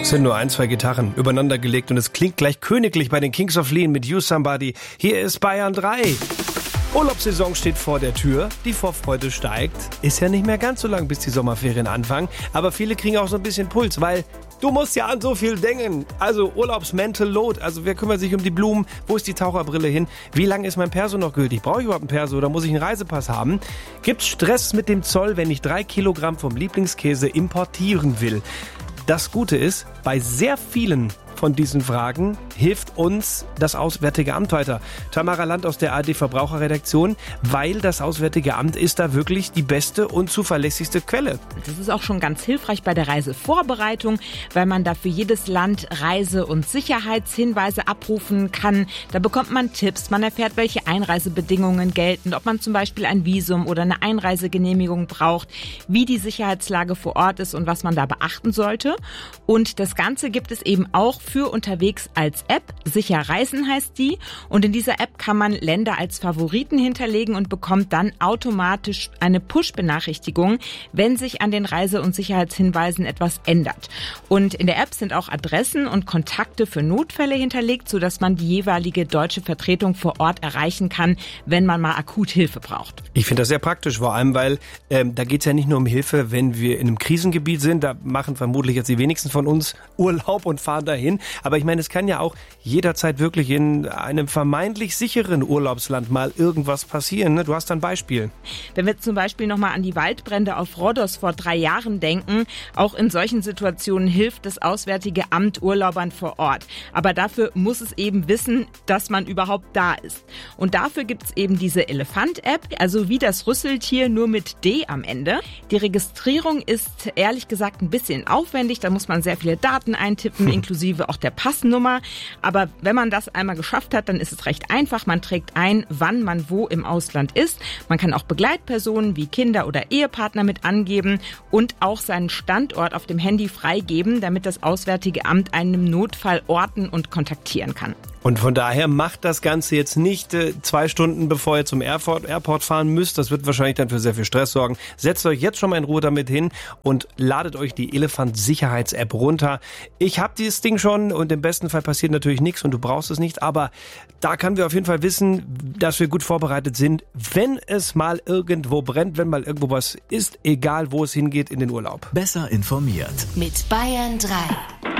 Es sind nur 1, 2 Gitarren übereinander gelegt und es klingt gleich königlich bei den Kings of Leon mit You Somebody. Hier ist Bayern 3. Urlaubssaison steht vor der Tür, die Vorfreude steigt. Ist ja nicht mehr ganz so lang, bis die Sommerferien anfangen. Aber viele kriegen auch so ein bisschen Puls, weil du musst ja an so viel denken. Also Urlaubsmental Load. Also wer kümmert sich um die Blumen? Wo ist die Taucherbrille hin? Wie lange ist mein Perso noch gültig? Brauche ich überhaupt einen Perso oder muss ich einen Reisepass haben? Gibt's Stress mit dem Zoll, wenn ich 3 Kilogramm vom Lieblingskäse importieren will? Das Gute ist, bei sehr vielen von diesen Fragen hilft uns das Auswärtige Amt weiter. Tamara Land aus der ARD Verbraucherredaktion, weil das Auswärtige Amt ist da wirklich die beste und zuverlässigste Quelle. Das ist auch schon ganz hilfreich bei der Reisevorbereitung, weil man da für jedes Land Reise- und Sicherheitshinweise abrufen kann. Da bekommt man Tipps, man erfährt, welche Einreisebedingungen gelten, ob man zum Beispiel ein Visum oder eine Einreisegenehmigung braucht, wie die Sicherheitslage vor Ort ist und was man da beachten sollte. Und das Ganze gibt es eben auch für unterwegs als App. Sicher Reisen heißt die. Und in dieser App kann man Länder als Favoriten hinterlegen und bekommt dann automatisch eine Push-Benachrichtigung, wenn sich an den Reise- und Sicherheitshinweisen etwas ändert. Und in der App sind auch Adressen und Kontakte für Notfälle hinterlegt, sodass man die jeweilige deutsche Vertretung vor Ort erreichen kann, wenn man mal akut Hilfe braucht. Ich finde das sehr praktisch, vor allem, weil da geht es ja nicht nur um Hilfe, wenn wir in einem Krisengebiet sind. Da machen vermutlich jetzt die wenigsten von uns Urlaub und fahren dahin. Aber ich meine, es kann ja auch jederzeit wirklich in einem vermeintlich sicheren Urlaubsland mal irgendwas passieren. Ne? Du hast da ein Beispiel. Wenn wir zum Beispiel nochmal an die Waldbrände auf Rhodos vor 3 Jahren denken, auch in solchen Situationen hilft das Auswärtige Amt Urlaubern vor Ort. Aber dafür muss es eben wissen, dass man überhaupt da ist. Und dafür gibt es eben diese Elefant-App, also wie das Rüsseltier, nur mit D am Ende. Die Registrierung ist ehrlich gesagt ein bisschen aufwendig. Da muss man sehr viele Daten eintippen, inklusive auch der Passnummer. Aber wenn man das einmal geschafft hat, dann ist es recht einfach. Man trägt ein, wann man wo im Ausland ist. Man kann auch Begleitpersonen wie Kinder oder Ehepartner mit angeben und auch seinen Standort auf dem Handy freigeben, damit das Auswärtige Amt einen im Notfall orten und kontaktieren kann. Und von daher macht das Ganze jetzt nicht 2 Stunden, bevor ihr zum Airport fahren müsst. Das wird wahrscheinlich dann für sehr viel Stress sorgen. Setzt euch jetzt schon mal in Ruhe damit hin und ladet euch die Elefant-Sicherheits-App runter. Ich habe dieses Ding schon und im besten Fall passiert natürlich nichts und du brauchst es nicht. Aber da können wir auf jeden Fall wissen, dass wir gut vorbereitet sind, wenn es mal irgendwo brennt, wenn mal irgendwo was ist, egal wo es hingeht in den Urlaub. Besser informiert. Mit Bayern 3.